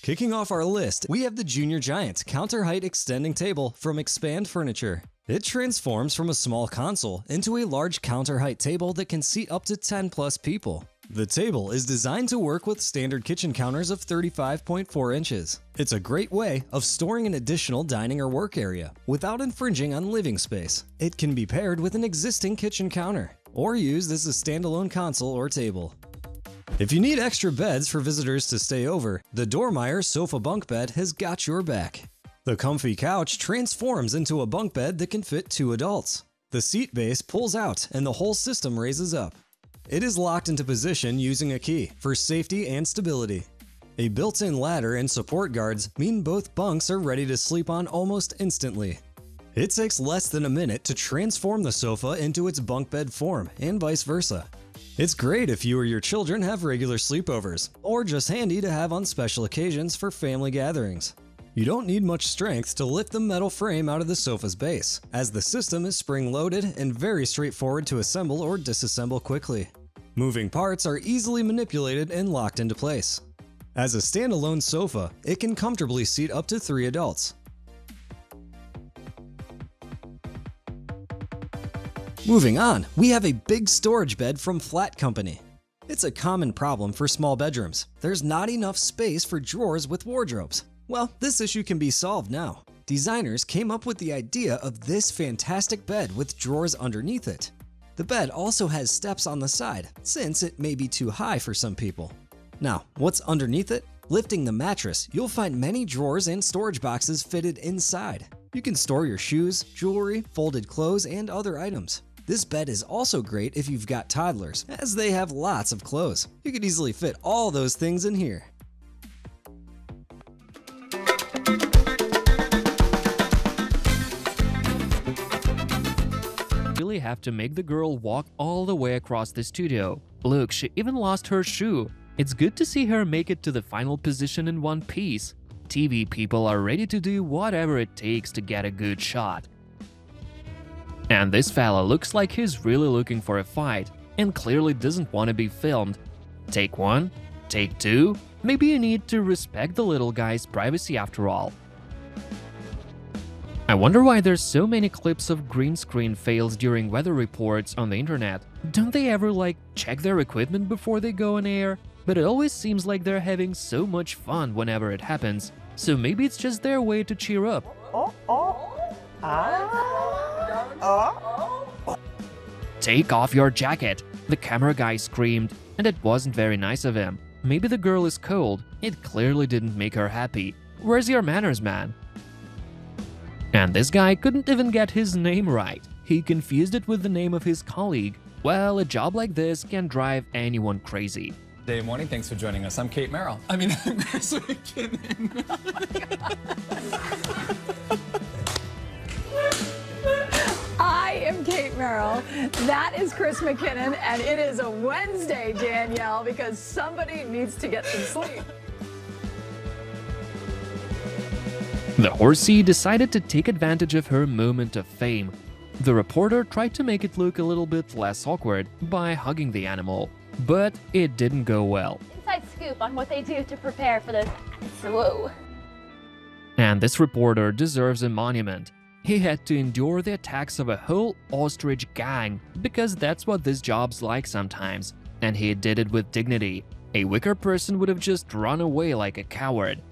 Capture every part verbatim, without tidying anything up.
Kicking off our list, we have the Junior Giant Counter Height Extending Table from Expand Furniture. It transforms from a small console into a large counter height table that can seat up to ten plus people. The table is designed to work with standard kitchen counters of thirty-five point four inches. It's a great way of storing an additional dining or work area without infringing on living space. It can be paired with an existing kitchen counter or used as a standalone console or table. If you need extra beds for visitors to stay over, the Dormeyer Sofa Bunk Bed has got your back. The comfy couch transforms into a bunk bed that can fit two adults. The seat base pulls out and the whole system raises up. It is locked into position using a key for safety and stability. A built-in ladder and support guards mean both bunks are ready to sleep on almost instantly. It takes less than a minute to transform the sofa into its bunk bed form and vice versa. It's great if you or your children have regular sleepovers, or just handy to have on special occasions for family gatherings. You don't need much strength to lift the metal frame out of the sofa's base, as the system is spring-loaded and very straightforward to assemble or disassemble quickly. Moving parts are easily manipulated and locked into place. As a standalone sofa, it can comfortably seat up to three adults. Moving on, we have a big storage bed from Flat Company. It's a common problem for small bedrooms. There's not enough space for drawers with wardrobes. Well, this issue can be solved now. Designers came up with the idea of this fantastic bed with drawers underneath it. The bed also has steps on the side, since it may be too high for some people. Now, what's underneath it? Lifting the mattress, you'll find many drawers and storage boxes fitted inside. You can store your shoes, jewelry, folded clothes, and other items. This bed is also great if you've got toddlers, as they have lots of clothes. You could easily fit all those things in here. Really have to make the girl walk all the way across the studio. Look, she even lost her shoe. It's good to see her make it to the final position in one piece. T V people are ready to do whatever it takes to get a good shot. And this fella looks like he's really looking for a fight and clearly doesn't want to be filmed. Take one, take two, maybe you need to respect the little guy's privacy after all. I wonder why there's so many clips of green screen fails during weather reports on the internet. Don't they ever like check their equipment before they go on air? But it always seems like they're having so much fun whenever it happens, so maybe it's just their way to cheer up. Oh, oh, ah, oh. Take off your jacket, the camera guy screamed, and it wasn't very nice of him. Maybe the girl is cold, it clearly didn't make her happy. Where's your manners, man? And this guy couldn't even get his name right. He confused it with the name of his colleague. Well, a job like this can drive anyone crazy. Good morning, thanks for joining us. I'm Kate Merrill. I mean, I'm Chris McKinnon. I am Kate Merrill. That is Chris McKinnon, and it is a Wednesday, Danielle, because somebody needs to get some sleep. The horsey decided to take advantage of her moment of fame. The reporter tried to make it look a little bit less awkward by hugging the animal, but it didn't go well. Inside scoop on what they do to prepare for this. Whoa. And this reporter deserves a monument. He had to endure the attacks of a whole ostrich gang, because that's what this job's like sometimes, and he did it with dignity. A weaker person would have just run away like a coward.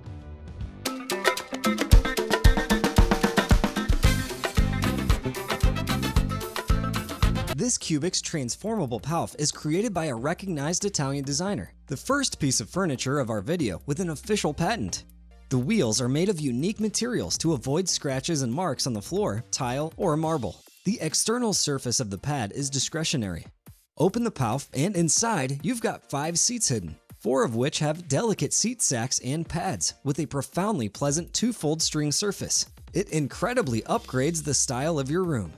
This Cubix transformable Palf is created by a recognized Italian designer, the first piece of furniture of our video with an official patent. The wheels are made of unique materials to avoid scratches and marks on the floor, tile, or marble. The external surface of the pad is discretionary. Open the Palf and inside you've got five seats hidden, four of which have delicate seat sacks and pads with a profoundly pleasant two-fold string surface. It incredibly upgrades the style of your room.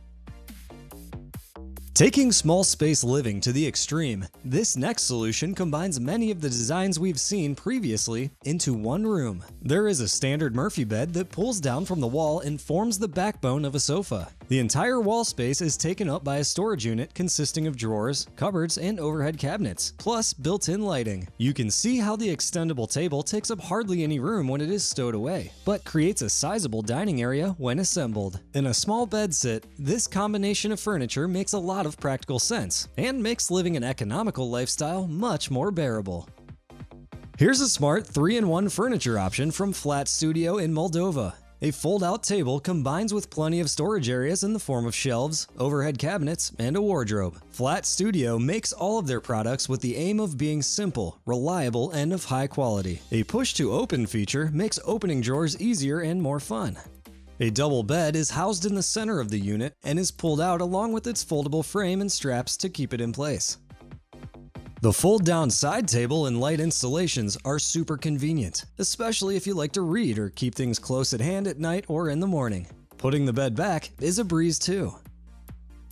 Taking small space living to the extreme, this next solution combines many of the designs we've seen previously into one room. There is a standard Murphy bed that pulls down from the wall and forms the backbone of a sofa. The entire wall space is taken up by a storage unit consisting of drawers, cupboards, and overhead cabinets, plus built-in lighting. You can see how the extendable table takes up hardly any room when it is stowed away, but creates a sizable dining area when assembled. In a small bed sit, this combination of furniture makes a lot of practical sense, and makes living an economical lifestyle much more bearable. Here's a smart three in one furniture option from Flat Studio in Moldova. A fold-out table combines with plenty of storage areas in the form of shelves, overhead cabinets, and a wardrobe. Flat Studio makes all of their products with the aim of being simple, reliable, and of high quality. A push-to-open feature makes opening drawers easier and more fun. A double bed is housed in the center of the unit and is pulled out along with its foldable frame and straps to keep it in place. The fold-down side table and light installations are super convenient, especially if you like to read or keep things close at hand at night or in the morning. Putting the bed back is a breeze too.